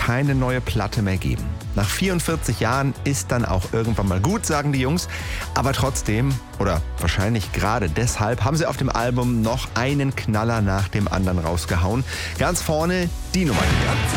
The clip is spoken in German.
keine neue Platte mehr geben. Nach 44 Jahren ist dann auch irgendwann mal gut, sagen die Jungs. Aber trotzdem, oder wahrscheinlich gerade deshalb, haben sie auf dem Album noch einen Knaller nach dem anderen rausgehauen. Ganz vorne die Nummer hier.